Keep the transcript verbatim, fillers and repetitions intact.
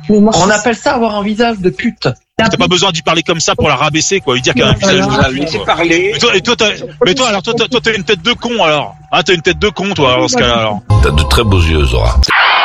On appelle ça avoir un visage de pute. T'as pas besoin d'y parler comme ça pour la rabaisser, quoi. Lui dire qu'elle a un visage de con, parler. Mais toi, et toi, t'as, mais toi, alors, toi, toi, toi, t'as une tête de con, alors. Hein, t'as une tête de con, toi, dans ce cas-là, alors. T'as de très beaux yeux, Zora.